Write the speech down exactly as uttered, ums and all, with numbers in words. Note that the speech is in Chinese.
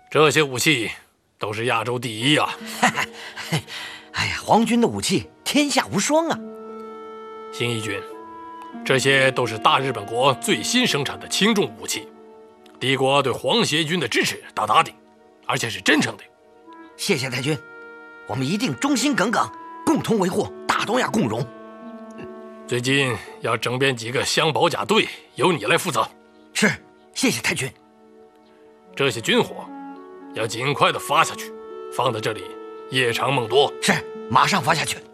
这些武器都是亚洲第一啊！ 哎呀，皇军的武器天下无双啊！ 新一军，这些都是大日本国最新生产的轻重武器，敌国对皇协军的支持大大的，而且是真诚的。 谢谢太君，我们一定忠心耿耿，共同维护大东亚共荣。 最近要整编几个乡保甲队，由你来负责。 是，谢谢太君。 这些军火要尽快的发下去，放在这里夜长梦多。 是，马上发下去。